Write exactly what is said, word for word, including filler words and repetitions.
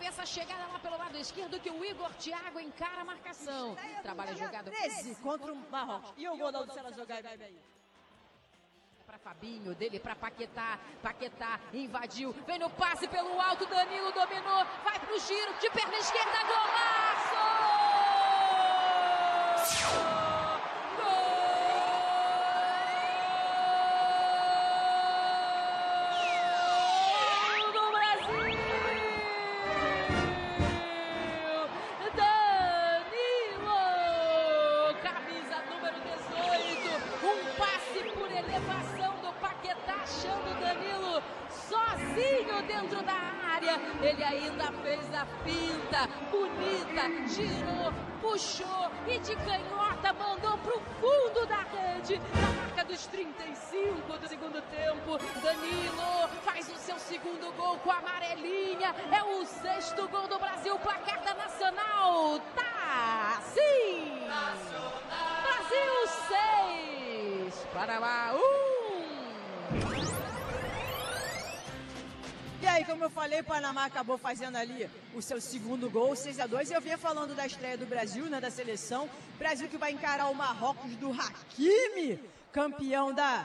essa chegada lá pelo lado esquerdo que o Igor Thiago encara a marcação. Trabalha jogado treze contra o Marrocos. E o gol da Luciana Jogai, vai bem. Para Fabinho, dele para Paquetá. Paquetá invadiu, vem no passe pelo alto, Danilo dominou, vai pro giro, de perna esquerda, golaço! Sozinho dentro da área, ele ainda fez a finta, bonita, girou, puxou e de canhota mandou pro fundo da rede, na marca dos trinta e cinco do segundo tempo. Danilo faz o seu segundo gol com a amarelinha, é o sexto gol do Brasil, placar da Nacional, tá sim! Brasil seis, Panamá um. E aí, como eu falei, o Panamá acabou fazendo ali o seu segundo gol, seis a dois. E eu vinha falando da estreia do Brasil, né, da seleção. Brasil que vai encarar o Marrocos do Hakimi, campeão da